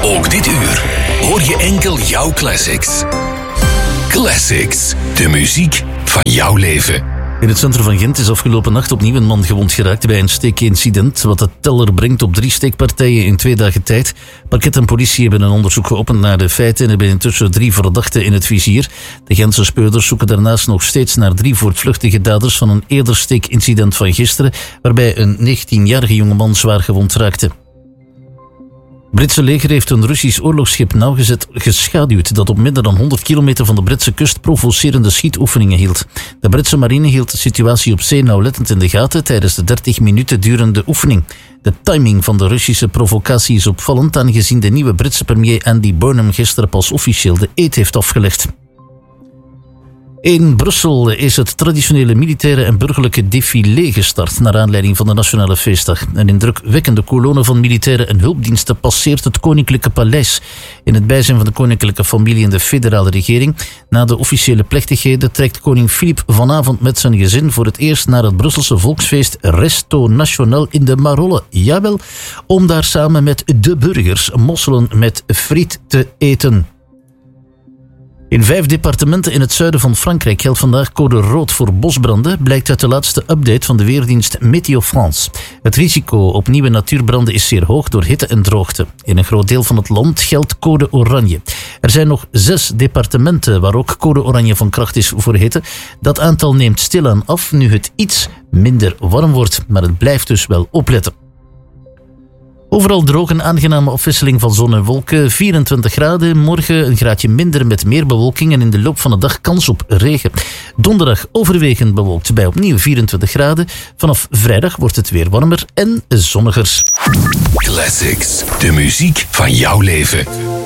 Ook dit uur hoor je enkel jouw classics. Classics, de muziek van jouw leven. In het centrum van Gent is afgelopen nacht opnieuw een man gewond geraakt bij een steekincident, wat de teller brengt op 3 steekpartijen in 2 dagen tijd. Parket en politie hebben een onderzoek geopend naar de feiten en hebben intussen 3 verdachten in het vizier. De Gentse speurders zoeken daarnaast nog steeds naar 3 voortvluchtige daders van een eerder steekincident van gisteren, waarbij een 19-jarige jongeman zwaar gewond raakte. Het Britse leger heeft een Russisch oorlogsschip nauwgezet geschaduwd dat op minder dan 100 kilometer van de Britse kust provocerende schietoefeningen hield. De Britse marine hield de situatie op zee nauwlettend in de gaten tijdens de 30 minuten durende oefening. De timing van de Russische provocatie is opvallend, aangezien de nieuwe Britse premier Andy Burnham gisteren pas officieel de eed heeft afgelegd. In Brussel is het traditionele militaire en burgerlijke défilé gestart naar aanleiding van de Nationale Feestdag. Een indrukwekkende kolonne van militairen en hulpdiensten passeert het Koninklijke Paleis. In het bijzijn van de koninklijke familie en de federale regering. Na de officiële plechtigheden trekt koning Filip vanavond met zijn gezin voor het eerst naar het Brusselse volksfeest Resto National in de Marolle. Jawel, om daar samen met de burgers mosselen met friet te eten. In 5 departementen in het zuiden van Frankrijk geldt vandaag code rood voor bosbranden, blijkt uit de laatste update van de weerdienst Météo France. Het risico op nieuwe natuurbranden is zeer hoog door hitte en droogte. In een groot deel van het land geldt code oranje. Er zijn nog 6 departementen waar ook code oranje van kracht is voor hitte. Dat aantal neemt stilaan af nu het iets minder warm wordt, maar het blijft dus wel opletten. Overal droog, een aangename afwisseling van zon en wolken, 24 graden. Morgen een graadje minder met meer bewolking en in de loop van de dag kans op regen. Donderdag overwegend bewolkt bij opnieuw 24 graden. Vanaf vrijdag wordt het weer warmer en zonniger. Classics, de muziek van jouw leven.